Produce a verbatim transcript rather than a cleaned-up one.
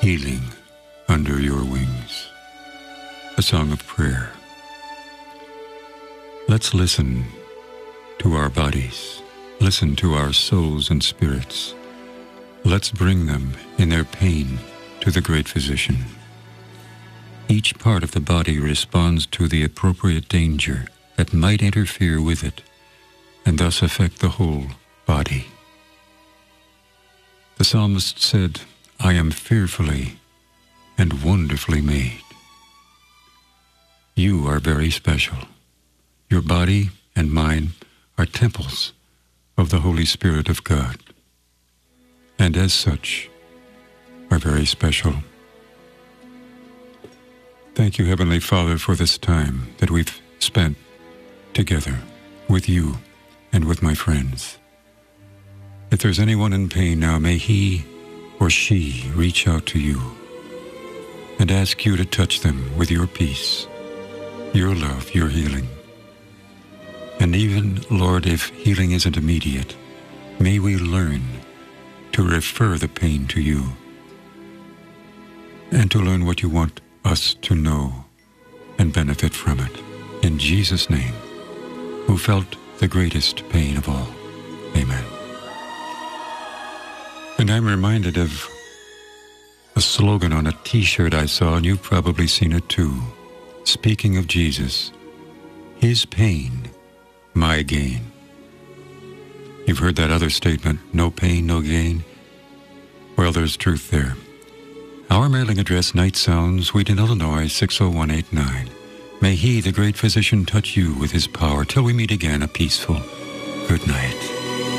healing under your wings. A song of prayer. Let's listen to our bodies. Listen to our souls and spirits. Let's bring them in their pain to the great physician. Each part of the body responds to the appropriate danger that might interfere with it and thus affect the whole body. The psalmist said, I am fearfully and wonderfully made. You are very special. Your body and mine are temples of the Holy Spirit of God, and as such are very special. Thank you, Heavenly Father, for this time that we've spent together with you and with my friends. If there's anyone in pain now, may he or she reach out to you and ask you to touch them with your peace, your love, your healing. And even, Lord, if healing isn't immediate, may we learn to refer the pain to you and to learn what you want us to know and benefit from it. In Jesus' name, who felt the greatest pain of all. Amen. And I'm reminded of a slogan on a t-shirt I saw, and you've probably seen it too. Speaking of Jesus, his pain, my gain. You've heard that other statement, no pain, no gain? Well, there's truth there. Our mailing address, Night Sounds, Wheaton, Illinois, six oh one eight nine. May he, the great physician, touch you with his power. Till we meet again, a peaceful good night.